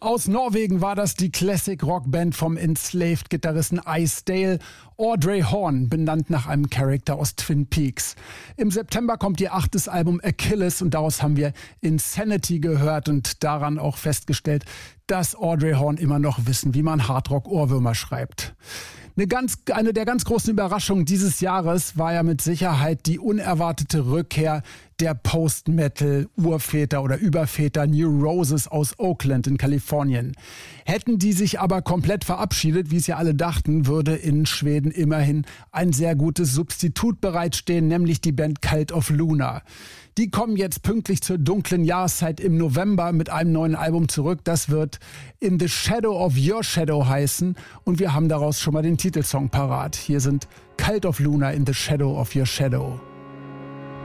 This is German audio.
Aus Norwegen war das die Classic-Rock-Band vom Enslaved-Gitarristen Ice Dale, Audrey Horne, benannt nach einem Charakter aus Twin Peaks. Im September kommt ihr 8. Album Achilles und daraus haben wir Insanity gehört und daran auch festgestellt, dass Audrey Horne immer noch wissen, wie man Hardrock-Ohrwürmer schreibt. Eine der ganz großen Überraschungen dieses Jahres war ja mit Sicherheit die unerwartete Rückkehr der Post-Metal-Urväter oder Überväter New Roses aus Oakland in Kalifornien. Hätten die sich aber komplett verabschiedet, wie es ja alle dachten, würde in Schweden immerhin ein sehr gutes Substitut bereitstehen, nämlich die Band Cult of Luna. Die kommen jetzt pünktlich zur dunklen Jahreszeit im November mit einem neuen Album zurück. Das wird In the Shadow of Your Shadow heißen und wir haben daraus schon mal den Titelsong parat. Hier sind Cult of Luna, In the Shadow of Your Shadow.